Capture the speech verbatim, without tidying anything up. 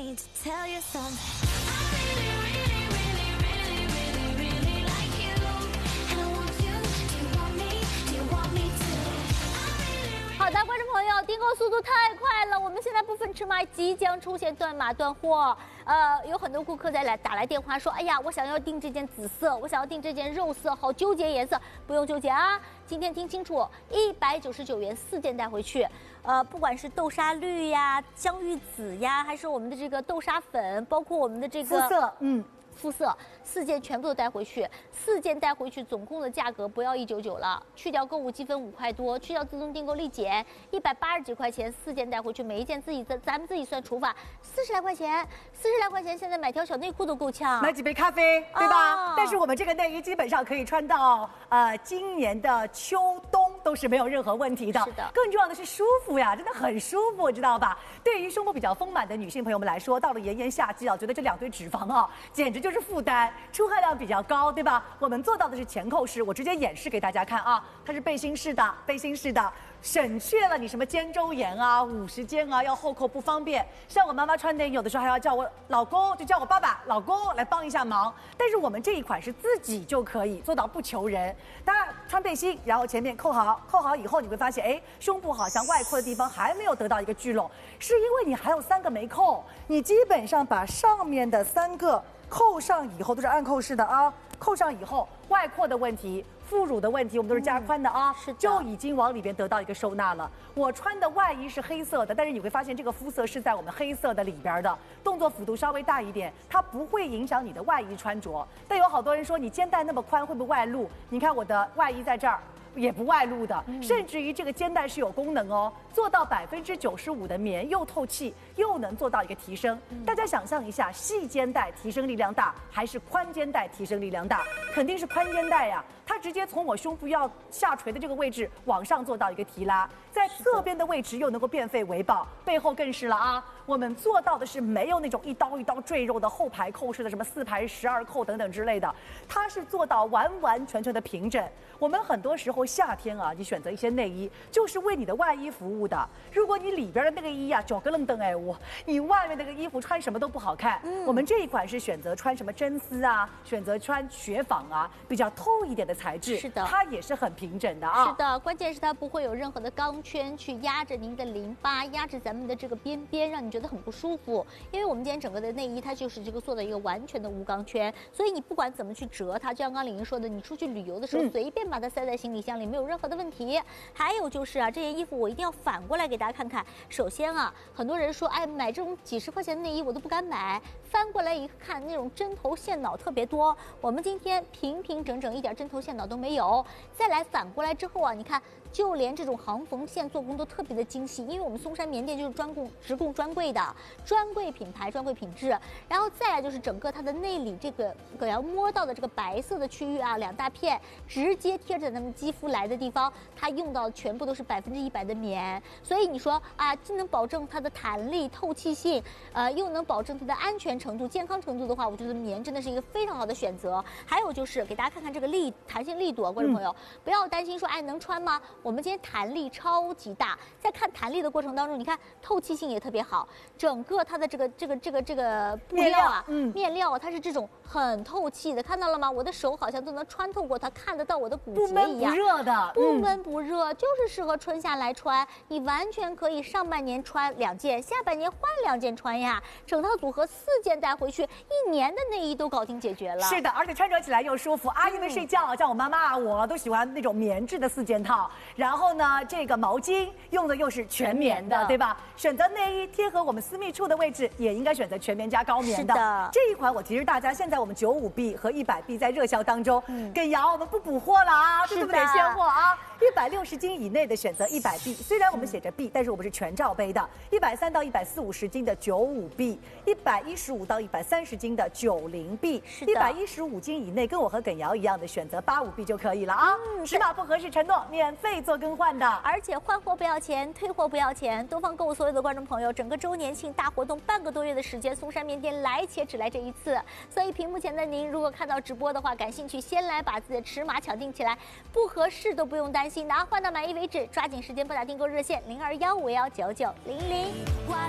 need to tell you something. I really, really, really, really, really, really like you. And I want you. Do you want me? Do you want me to? 好的，观众朋友，订购速度太快了，我们现在部分尺码即将出现断码断货。呃，有很多顾客在来打来电话说，哎呀，我想要订这件紫色，我想要订这件肉色，好纠结颜色，不用纠结啊。今天听清楚，一百九十九元四件带回去。呃，不管是豆沙绿呀、香芋紫呀，还是我们的这个豆沙粉，包括我们的这个肤色，嗯。 肤色四件全部都带回去，四件带回去总共的价格不要一九九了，去掉购物积分五块多，去掉自动订购立减一百八十几块钱，四件带回去，每一件自己咱咱们自己算除法，四十来块钱，四十来块钱，现在买条小内裤都够呛， 买几杯咖啡，对吧？ 哦、 但是我们这个内衣基本上可以穿到呃今年的秋冬都是没有任何问题的。 是的， 更重要的是舒服呀，真的很舒服，知道吧？对于胸部比较丰满的女性朋友们来说，到了炎炎夏季啊，觉得这两堆脂肪啊，简直就是负担。出汗量比较高，对吧？我们做到的是前扣式，我直接演示给大家看啊，它是背心式的，背心式的，省去了你什么肩周炎啊、五十肩啊，要后扣不方便。像我妈妈穿内衣，有的时候还要叫我老公，就叫我爸爸、老公来帮一下忙。但是我们这一款是自己就可以做到不求人。当然穿背心，然后前面扣好，扣好以后你会发现，哎，胸部好像外扩的地方还没有得到一个聚拢，是因为你还有三个没扣，你基本上把上面的三个。扣上以后都是按扣式的啊，扣上以后外扩的问题、副乳的问题，我们都是加宽的啊， 嗯、是就已经往里边得到一个收纳了。我穿的外衣是黑色的，但是你会发现这个肤色是在我们黑色的里边的，动作幅度稍微大一点，它不会影响你的外衣穿着。但有好多人说你肩带那么宽会不会外露？你看我的外衣在这儿。也不外露的， 嗯、 甚至于这个肩带是有功能哦，做到百分之九十五的棉，又透气，又能做到一个提升。嗯、大家想象一下，细肩带提升力量大，还是宽肩带提升力量大？肯定是宽肩带呀，它直接从我胸部要下垂的这个位置往上做到一个提拉，在侧边的位置又能够变废为宝，背后更是了啊。我们做到的是没有那种一刀一刀赘肉的后排扣式的什么四排十二扣等等之类的，它是做到完完全全的平整。我们很多时候夏天啊，你选择一些内衣就是为你的外衣服务的。如果你里边的那个衣啊，脚跟愣蹬哎我，你外面那个衣服穿什么都不好看。嗯、我们这一款是选择穿什么真丝啊，选择穿雪纺啊，比较透一点的材质。 是的， 它也是很平整的啊。 是的，关键是它不会有任何的钢圈去压着您的淋巴，压着咱们的这个边边，让你觉得很不舒服。因为我们今天整个的内衣它就是这个做的一个完全的无钢圈，所以你不管怎么去折它，就像刚李莹说的，你出去旅游的时候、嗯、随便把它塞在行李箱里，没有任何的问题。还有就是啊，这件衣服我一定要反过来给大家看看。首先啊，很多人说，哎，买这种几十块钱的内衣我都不敢买。翻过来一看，那种针头线脑特别多。我们今天平平整整，一点针头线脑都没有。再来反过来之后啊，你看，就连这种行缝线做工都特别的精细，因为我们松山棉店就是专供直供专柜的，专柜品牌、专柜品质。然后再来就是整个它的内里这个可要摸到的这个白色的区域啊，两大片直接贴着咱们肌肤来的地方，它用到全部都是百分之一百的棉，所以你说啊，既能保证它的弹力、透气性，呃，又能保证它的安全程度、健康程度的话，我觉得棉真的是一个非常好的选择。还有就是给大家看看这个力弹性力度啊，观众朋友、嗯、不要担心说，哎，能穿吗？我们今天弹力超级大，在看弹力的过程当中，你看透气性也特别好，整个它的这个这个这个这个布料啊，嗯，面料啊，它是这种很透气的，看到了吗？我的手好像都能穿透过它，看得到我的骨节一样， 不闷不热的， 不闷不热，就是适合春夏来穿。你完全可以上半年穿两件，下半年换两件穿呀，整套组合四件带回去，一年的内衣都搞定解决了。 是的，而且穿着起来又舒服。阿姨们睡觉，像我妈妈，我都喜欢那种棉质的四件套。然后呢，这个毛巾用的又是全棉的，对吧？选择内衣贴合我们私密处的位置，也应该选择全棉加高棉的。 是的， 这一款我提示大家，现在我们九五 B 和一百 B 在热销当中，嗯，耿瑶我们不补货了啊，这不得现货啊！一百六十斤以内的选择一百 B， 虽然我们写着 B， 但是我们是全罩杯的。一百三到一百四五十斤的九五 B， 一百一十五到一百三十斤的九零 B， 一百一十五斤以内跟我和耿瑶一样的选择八五 B 就可以了啊。嗯，尺码不合适承诺免费做更换的， 而且换货不要钱，退货不要钱。东方购物所有的观众朋友，整个周年庆大活动半个多月的时间，松山面店来且只来这一次。所以屏幕前的您，如果看到直播的话，感兴趣，先来把自己的尺码抢定起来，不合适都不用担心的啊，换到满意为止。抓紧时间拨打订购热线零二幺五幺九九零零。